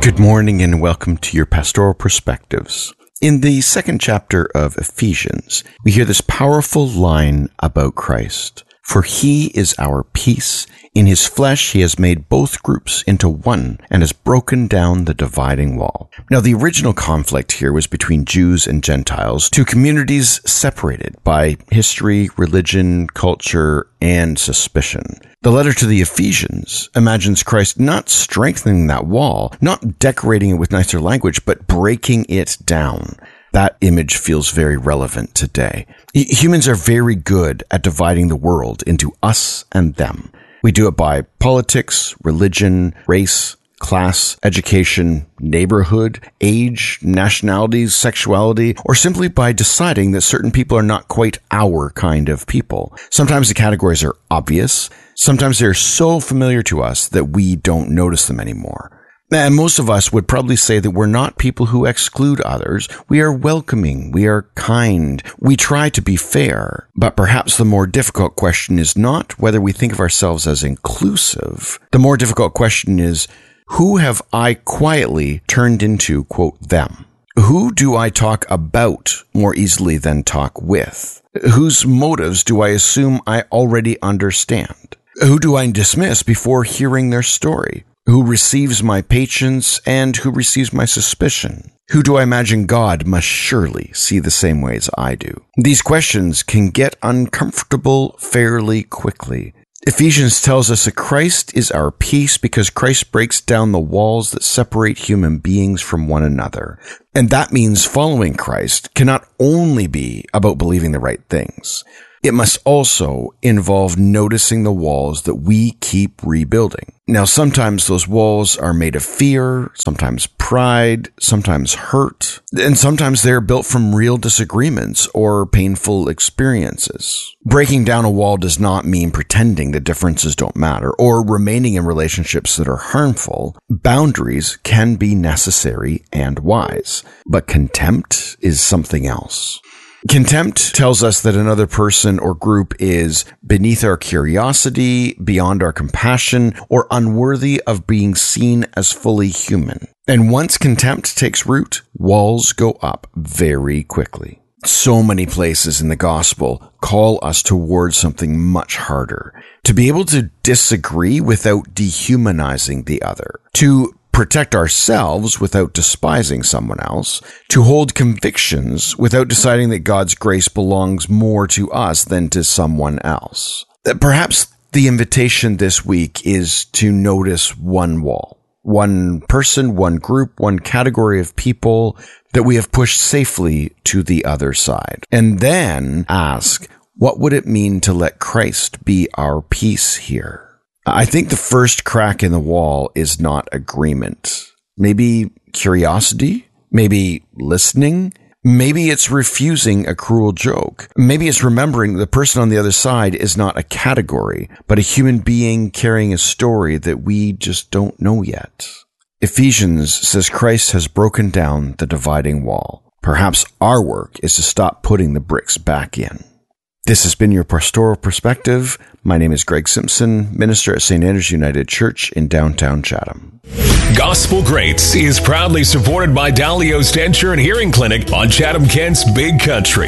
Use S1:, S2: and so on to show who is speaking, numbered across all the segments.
S1: Good morning and welcome to your Pastoral Perspectives. In the second chapter of Ephesians, we hear this powerful line about Christ. For he is our peace. In his flesh he has made both groups into one and has broken down the dividing wall. Now the original conflict here was between Jews and Gentiles, two communities separated by history, religion, culture, and suspicion. The letter to the Ephesians imagines Christ not strengthening that wall, not decorating it with nicer language, but breaking it down. That image feels very relevant today. Humans are very good at dividing the world into us and them. We do it by politics, religion, race, class, education, neighborhood, age, nationalities, sexuality, or simply by deciding that certain people are not quite our kind of people. Sometimes the categories are obvious. Sometimes they're so familiar to us that we don't notice them anymore. And most of us would probably say that we're not people who exclude others. We are welcoming. We are kind. We try to be fair. But perhaps the more difficult question is not whether we think of ourselves as inclusive. The more difficult question is, who have I quietly turned into, quote, them? Who do I talk about more easily than talk with? Whose motives do I assume I already understand? Who do I dismiss before hearing their story? Who receives my patience and who receives my suspicion? Who do I imagine God must surely see the same way as I do? These questions can get uncomfortable fairly quickly. Ephesians tells us that Christ is our peace because Christ breaks down the walls that separate human beings from one another. And that means following Christ cannot only be about believing the right things. It must also involve noticing the walls that we keep rebuilding. Now, sometimes those walls are made of fear, sometimes pride, sometimes hurt, and sometimes they're built from real disagreements or painful experiences. Breaking down a wall does not mean pretending that differences don't matter or remaining in relationships that are harmful. Boundaries can be necessary and wise, but contempt is something else. Contempt tells us that another person or group is beneath our curiosity, beyond our compassion, or unworthy of being seen as fully human. And once contempt takes root, walls go up very quickly. So many places in the gospel call us towards something much harder. To be able to disagree without dehumanizing the other. To protect ourselves without despising someone else, to hold convictions without deciding that God's grace belongs more to us than to someone else. Perhaps the invitation this week is to notice one wall, one person, one group, one category of people that we have pushed safely to the other side. And then ask, what would it mean to let Christ be our peace here? I think the first crack in the wall is not agreement. Maybe curiosity? Maybe listening? Maybe it's refusing a cruel joke. Maybe it's remembering the person on the other side is not a category, but a human being carrying a story that we just don't know yet. Ephesians says Christ has broken down the dividing wall. Perhaps our work is to stop putting the bricks back in. This has been your Pastoral Perspective. My name is Greg Simpson, minister at St. Andrew's United Church in downtown Chatham.
S2: Gospel Greats is proudly supported by Dalio's Denture and Hearing Clinic on Chatham-Kent's Big Country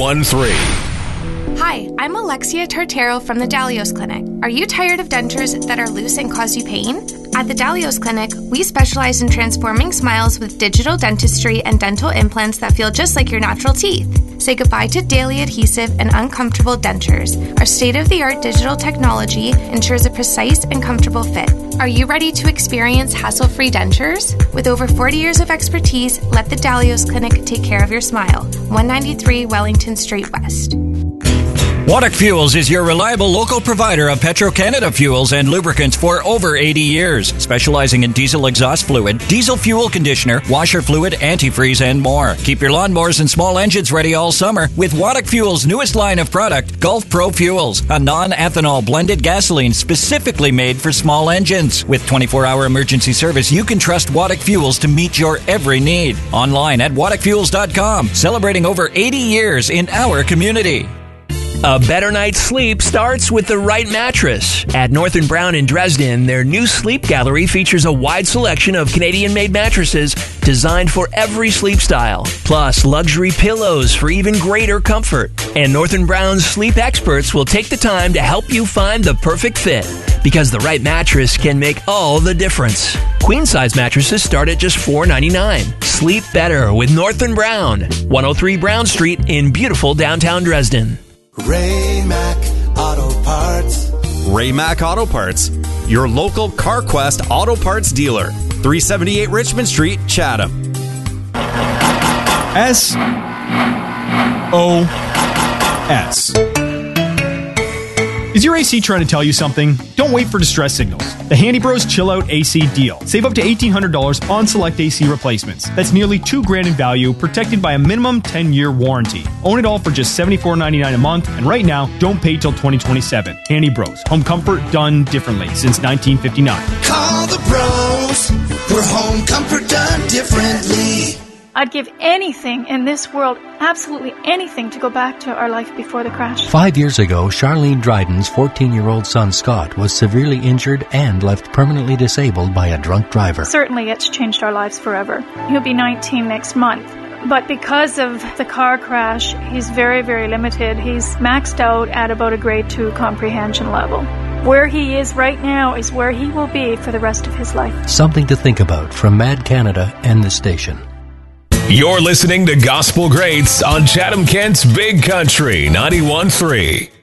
S2: 91.3.
S3: Hi, I'm Alexia Tartaro from the Dalio's Clinic. Are you tired of dentures that are loose and cause you pain? At the Dalio's Clinic, we specialize in transforming smiles with digital dentistry and dental implants that feel just like your natural teeth. Say goodbye to daily adhesive and uncomfortable dentures. Our state-of-the-art digital technology ensures a precise and comfortable fit. Are you ready to experience hassle-free dentures? With over 40 years of expertise, let the Dalio's Clinic take care of your smile. 193 Wellington Street West.
S4: Waddock Fuels is your reliable local provider of Petro-Canada fuels and lubricants for over 80 years, specializing in diesel exhaust fluid, diesel fuel conditioner, washer fluid, antifreeze, and more. Keep your lawnmowers and small engines ready all summer with Waddock Fuels' newest line of product, Gulf Pro Fuels, a non-ethanol blended gasoline specifically made for small engines. With 24-hour emergency service, you can trust Waddock Fuels to meet your every need. Online at waddockfuels.com, celebrating over 80 years in our community.
S5: A better night's sleep starts with the right mattress. At North & Brown in Dresden, their new sleep gallery features a wide selection of Canadian-made mattresses designed for every sleep style, plus luxury pillows for even greater comfort. And North & Brown's sleep experts will take the time to help you find the perfect fit, because the right mattress can make all the difference. Queen-size mattresses start at just $4.99. Sleep better with North & Brown, 103 Brown Street in beautiful downtown Dresden.
S6: Ray-Mac Auto Parts.
S7: Ray-Mac Auto Parts, your local CarQuest Auto Parts dealer. 378 Richmond Street, Chatham.
S8: SOS. Is your AC trying to tell you something? Don't wait for distress signals. The Handy Bros Chill Out AC deal. Save up to $1,800 on select AC replacements. That's nearly $2,000 in value, protected by a minimum 10-year warranty. Own it all for just $74.99 a month, and right now, don't pay till 2027. Handy Bros. Home comfort done differently since 1959.
S6: Call the bros for home comfort done differently.
S9: I'd give anything in this world, absolutely anything, to go back to our life before the crash.
S10: 5 years ago, Charlene Dryden's 14-year-old son Scott was severely injured and left permanently disabled by a drunk driver.
S9: Certainly it's changed our lives forever. He'll be 19 next month. But because of the car crash, he's very, very limited. He's maxed out at about a grade 2 comprehension level. Where he is right now is where he will be for the rest of his life.
S10: Something to think about from Mad Canada and the station.
S2: You're listening to Gospel Greats on Chatham-Kent's Big Country 91.3.